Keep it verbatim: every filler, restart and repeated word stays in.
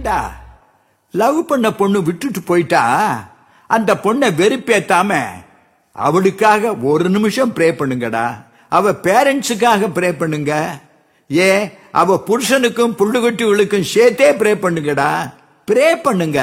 ஏண்டா லவ் பண்ண பொண்ணு விட்டுட்டு போயிட்டா அந்த பொண்ணை வெறுப்பேத்தாம அவளுக்காக ஒரு நிமிஷம் ப்ரே பண்ணுங்கடா. அவ பேரண்ட்ஸுக்காக ப்ரே பண்ணுங்க. ஏ அவ புருஷனுக்கும் புள்ளுகுட்டிகளுக்கும் சேர்த்தே ப்ரே பண்ணுங்கடா. ப்ரே பண்ணுங்க.